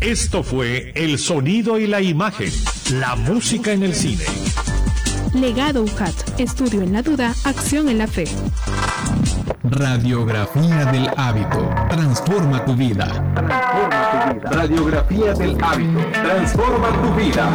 Esto fue El Sonido y la Imagen, la música en el cine. Legado UJAT, estudio en la duda, acción en la fe. Radiografía del hábito, transforma tu vida. Radiografía del hábito, transforma tu vida.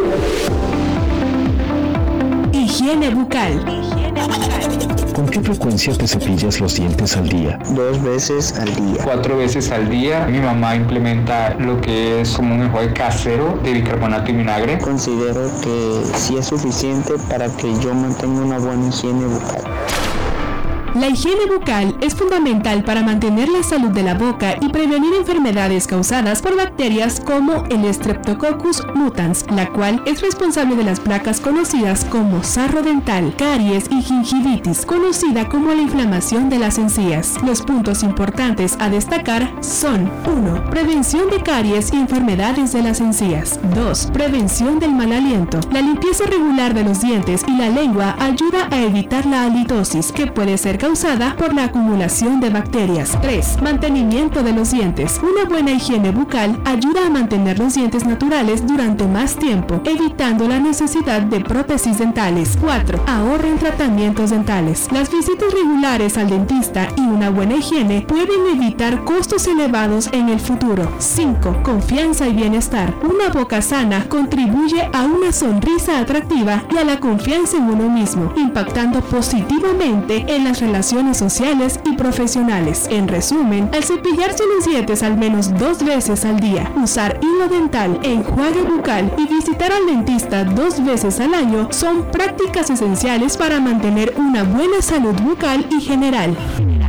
Higiene bucal. ¿Con qué frecuencia te cepillas los dientes al día? 2 veces al día. 4 veces al día. Mi mamá implementa lo que es como un enjuague casero de bicarbonato y vinagre. Considero que sí es suficiente para que yo mantenga una buena higiene bucal. La higiene bucal es fundamental para mantener la salud de la boca y prevenir enfermedades causadas por bacterias como el Streptococcus mutans, la cual es responsable de las placas conocidas como sarro dental, caries y gingivitis, conocida como la inflamación de las encías. Los puntos importantes a destacar son: 1. Prevención de caries y enfermedades de las encías. 2. Prevención del mal aliento. La limpieza regular de los dientes y la lengua ayuda a evitar la halitosis, que puede ser causada por la acumulación de bacterias. 3. Mantenimiento de los dientes. Una buena higiene bucal ayuda a mantener los dientes naturales durante más tiempo, evitando la necesidad de prótesis dentales. 4. Ahorro en tratamientos dentales. Las visitas regulares al dentista y una buena higiene pueden evitar costos elevados en el futuro. 5. Confianza y bienestar. Una boca sana contribuye a una sonrisa atractiva y a la confianza en uno mismo, impactando positivamente en las relaciones sociales y profesionales. En resumen, al cepillarse los dientes al menos 2 veces al día, usar hilo dental, enjuague bucal y visitar al dentista 2 veces al año son prácticas esenciales para mantener una buena salud bucal y general.